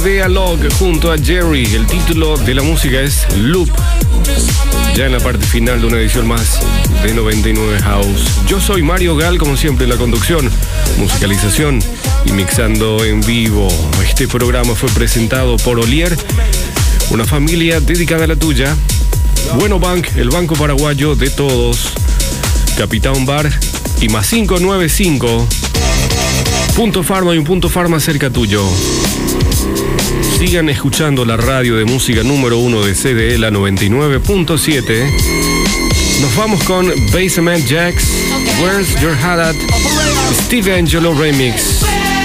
de Alok junto a Jerry. El título de la música es Loop. Ya en la parte final de una edición más de 99 House. Yo soy Mario Gal, como siempre en la conducción, musicalización y mixando en vivo. Este programa fue presentado por Olier, una familia dedicada a la tuya. Bueno Bank, el banco paraguayo de todos. Capitán Bar y más 595. Punto Farma y un Punto Farma cerca tuyo. Sigan escuchando la radio de música número 1 de CDE, la 99.7. Nos vamos con Basement Jaxx, Where's Your Hat At, Steve Angelo Remix.